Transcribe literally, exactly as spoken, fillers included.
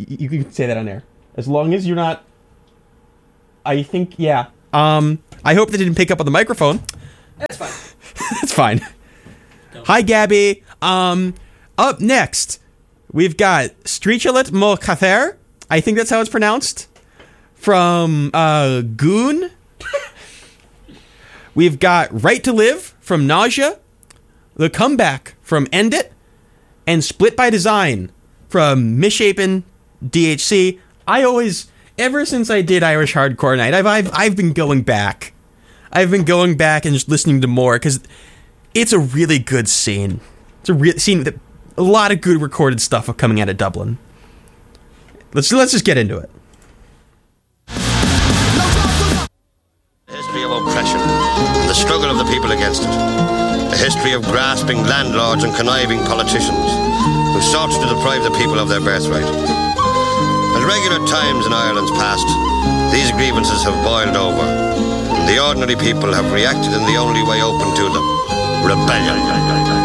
you, you can say that on air. As long as you're not... I think, yeah. Um, I hope they didn't pick up on the microphone. That's fine. That's fine. Go. Hi, Gabby. Um, up next, we've got Strichelet Molcafer. I think that's how it's pronounced. From uh, Goon. We've got Right to Live from Nausea. The Comeback from End It. And Split by Design from Misshapen D H C. I always... Ever since I did Irish Hardcore Night, I've, I've I've been going back. I've been going back and just listening to more because it's a really good scene. It's a real scene with a lot of good recorded stuff coming out of Dublin. Let's let's just get into it. A history of oppression and the struggle of the people against it. A history of grasping landlords and conniving politicians who sought to deprive the people of their birthright. At regular times in Ireland's past, these grievances have boiled over, and the ordinary people have reacted in the only way open to them: rebellion.